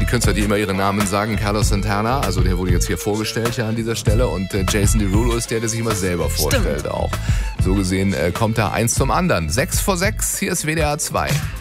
Künstler, die immer ihre Namen sagen. Carlos Santana, also der wurde jetzt hier vorgestellt ja an dieser Stelle. Und Jason Derulo ist der sich immer selber vorstellt auch. So gesehen kommt da eins zum anderen. 6 vor 6, hier ist WDR 2.